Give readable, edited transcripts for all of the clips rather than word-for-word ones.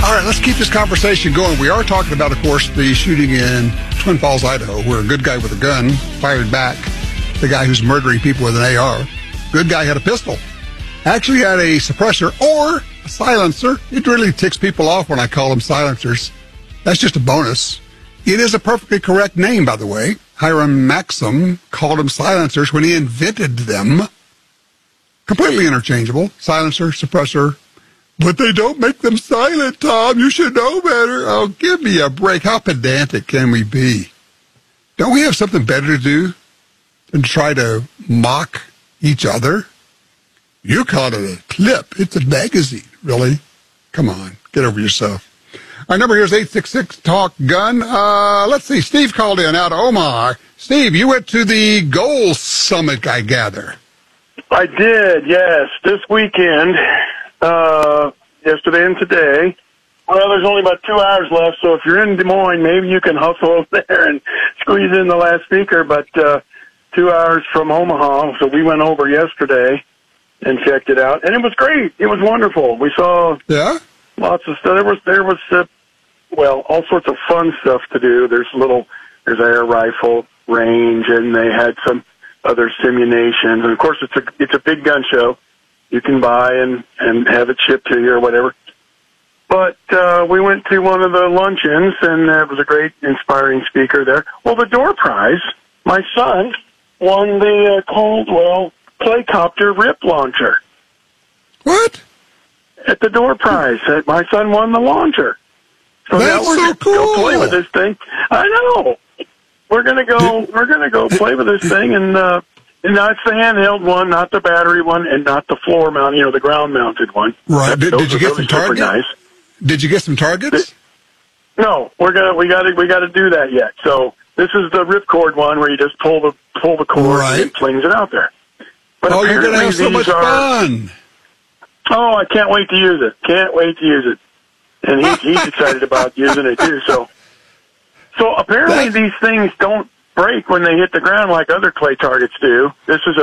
All right, let's keep this conversation going. We are talking about, of course, the shooting in Twin Falls, Idaho, where a good guy with a gun fired back the guy who's murdering people with an AR. Good guy had a pistol. Actually had a suppressor or a silencer. It really ticks people off when I call them silencers. That's just a bonus. It is a perfectly correct name, by the way. Hiram Maxim called them silencers when he invented them. Completely interchangeable. Silencer, suppressor. But they don't make them silent, Tom. You should know better. Oh, give me a break. How pedantic can we be? Don't we have something better to do than try to mock each other? You call it a clip. It's a magazine. Really? Come on. Get over yourself. Our number here is 866-TALK-GUN. Let's see. Steve called in out of Omaha. Steve, you went to the Goals Summit, I gather. I did, yes. This weekend, yesterday and today. Well, there's only about 2 hours left, so if you're in Des Moines, maybe you can hustle over there and squeeze in the last speaker, but 2 hours from Omaha, so we went over yesterday and checked it out, and it was great. It was wonderful. We saw lots of stuff. There was all sorts of fun stuff to do. There's air rifle range, and they had some other simulations, and of course it's a big gun show. You can buy and have it shipped to you or whatever. But we went to one of the luncheons, and there was a great, inspiring speaker there. Well, the door prize, my son won the Caldwell Playcopter Rip Launcher. What? At the door prize, my son won the launcher. So that's now we're so cool. Go play with this thing. I know. We're gonna go play with this thing, and that's the handheld one, not the battery one, and not the floor mount, the ground mounted one. Right. Did you get some targets? Nice. Did you get some targets? No, we got to do that yet. So this is the ripcord one where you just pull the cord and it flings it out there. But you're going to have so much fun. Oh, I can't wait to use it. Can't wait to use it. And he's excited about using it too. So apparently these things don't break when they hit the ground like other clay targets do. This is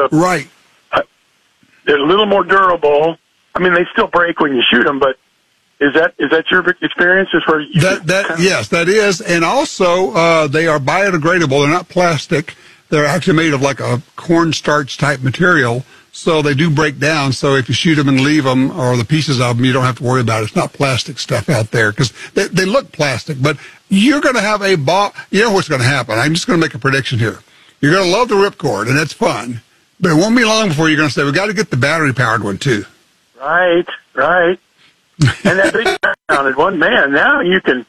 they're a little more durable. I mean, they still break when you shoot them, but is that your experience? Yes, that is. And also, they are biodegradable. They're not plastic. They're actually made of like a cornstarch type material. So they do break down. So if you shoot them and leave them, or the pieces of them, you don't have to worry about it. It's not plastic stuff out there, because they look plastic. But you're going to have a ball. You know what's going to happen. I'm just going to make a prediction here. You're going to love the ripcord, and it's fun. But it won't be long before you're going to say, we got to get the battery-powered one, too. Right. And that big mounted one, man, now you can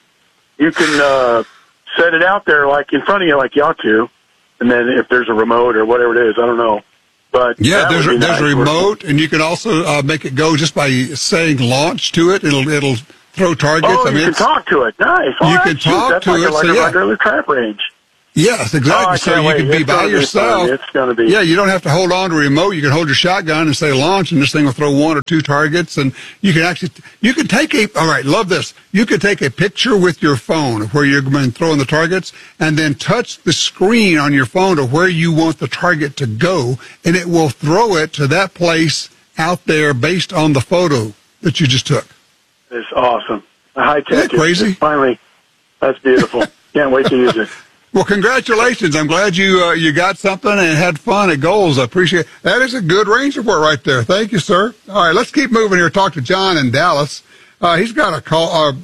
set it out there like in front of you like you ought to. And then if there's a remote or whatever it is, I don't know. But yeah, there's a remote, and you can also make it go just by saying launch to it. It'll throw targets. Oh, you can talk to it. Nice. You can talk to it. Like a regular trap range. Yes, exactly. So you can be by yourself. It's going to be. Yeah, you don't have to hold on to a remote. You can hold your shotgun and say launch, and this thing will throw 1 or 2 targets. And you can take all right, love this. You can take a picture with your phone of where you're going to throw the targets, and then touch the screen on your phone to where you want the target to go, and it will throw it to that place out there based on the photo that you just took. It's awesome. High tech. Isn't that crazy? Finally, that's beautiful. Can't wait to use it. Well, congratulations. I'm glad you got something and had fun at Goals. I appreciate it. That is a good range report right there. Thank you, sir. All right, let's keep moving here. Talk to John in Dallas. He's got a